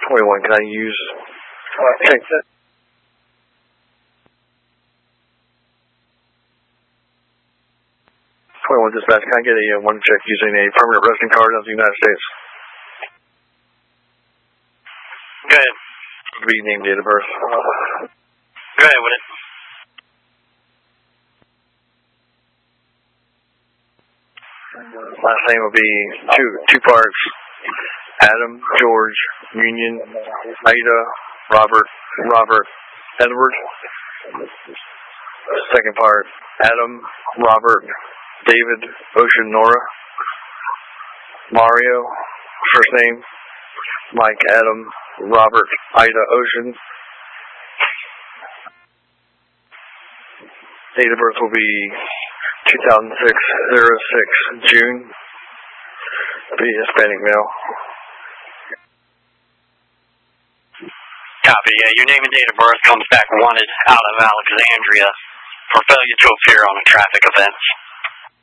21, can I use... Okay. 21 dispatch, can I get a one check using a permanent resident card of the United States? Go ahead. Be name, date of birth. Go ahead with it. Last name will be two parts. Adam, George, Union, Ida, Robert, Edward. Second part, Adam, Robert, David, Ocean, Nora. Mario, first name, Mike, Adam, Robert, Ida, Ocean. Date of birth will be 2006, June. Be Hispanic male. Copy. Yeah, your name and date of birth comes back wanted out of Alexandria for failure to appear on a traffic offense.